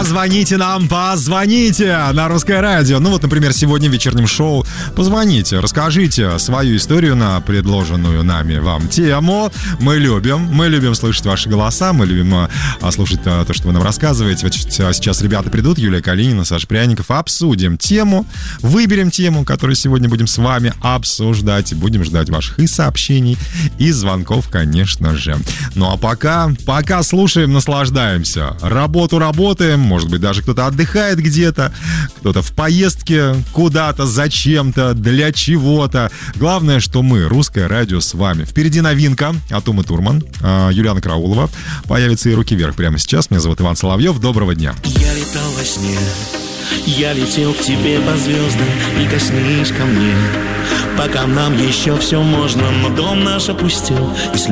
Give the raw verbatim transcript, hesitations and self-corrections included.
Позвоните нам, позвоните на Русское радио. Ну вот, например, сегодня в вечернем шоу позвоните, расскажите свою историю на предложенную нами вам тему. Мы любим, мы любим слышать ваши голоса, мы любим а, слушать а, то, что вы нам рассказываете. Вот сейчас ребята придут, Юлия Калинина, Саша Пряников, обсудим тему, выберем тему, которую сегодня будем с вами обсуждать. Будем ждать ваших и сообщений, и звонков, конечно же. Ну а пока, пока слушаем, наслаждаемся. Работу работаем, может быть, даже кто-то отдыхает где-то, кто-то в поездке куда-то, зачем-то, для чего-то. Главное, что мы, Русское радио, с вами. Впереди новинка от Умы Турман, Юлиана Караулова. Появится и «Руки вверх» прямо сейчас. Меня зовут Иван Соловьев. Доброго дня. Я летал во сне, я летел к тебе по звездам, и коснись ко мне. Пока нам еще все можно, но дом наш опустел. Если